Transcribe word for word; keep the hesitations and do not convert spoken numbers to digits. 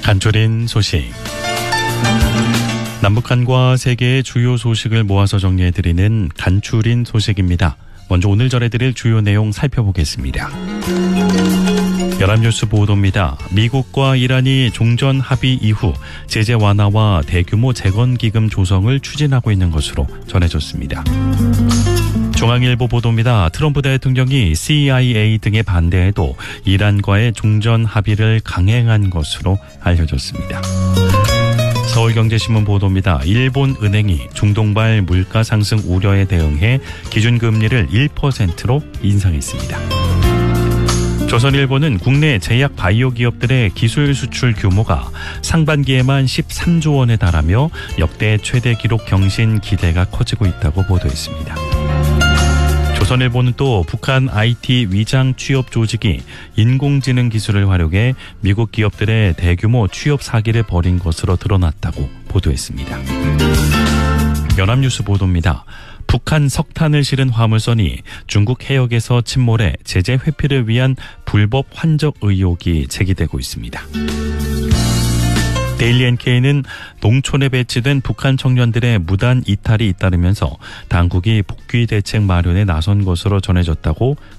간추린 소식. 남북한과 세계의 주요 소식을 모아서 정리해드리는 간추린 소식입니다. 먼저 오늘 전해드릴 주요 내용 살펴보겠습니다. 연합뉴스 보도입니다. 미국과 이란이 종전 합의 이후 제재 완화와 대규모 재건기금 조성을 추진하고 있는 것으로 전해졌습니다. 중앙일보 보도입니다. 트럼프 대통령이 씨아이에이 등의 반대에도 이란과의 종전 합의를 강행한 것으로 알려졌습니다. 서울경제신문 보도입니다. 일본 은행이 중동발 물가 상승 우려에 대응해 기준금리를 일 퍼센트로 인상했습니다. 조선일보는 국내 제약 바이오 기업들의 기술 수출 규모가 상반기에만 십삼조 원에 달하며 역대 최대 기록 경신 기대가 커지고 있다고 보도했습니다. 조선일보는 또 북한 아이티 위장 취업 조직이 인공지능 기술을 활용해 미국 기업들의 대규모 취업 사기를 벌인 것으로 드러났다고 보도했습니다. 연합뉴스 보도입니다. 북한 석탄을 실은 화물선이 중국 해역에서 침몰해 제재 회피를 위한 불법 환적 의혹이 제기되고 있습니다. 데일리 엔케이는 농촌에 배치된 북한 청년들의 무단 이탈이 잇따르면서 당국이 복귀 대책 마련에 나선 것으로 전해졌다고